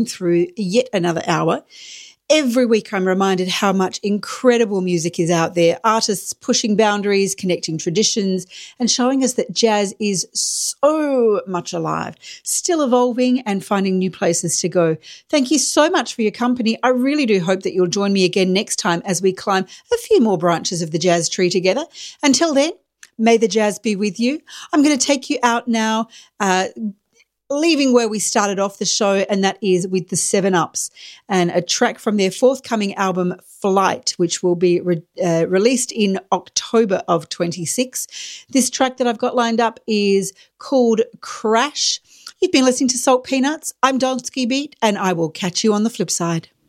through yet another hour. Every week I'm reminded how much incredible music is out there, artists pushing boundaries, connecting traditions, and showing us that jazz is so much alive, still evolving and finding new places to go. Thank you so much for your company. I really do hope that you'll join me again next time as we climb a few more branches of the jazz tree together. Until then, may the jazz be with you. I'm going to take you out now, leaving where we started off the show, and that is with the 7-Ups and a track from their forthcoming album Flight, which will be released in October of 26. This track that I've got lined up is called Crash. You've been listening to Salt Peanuts. I'm Donsky Beat, and I will catch you on the flip side.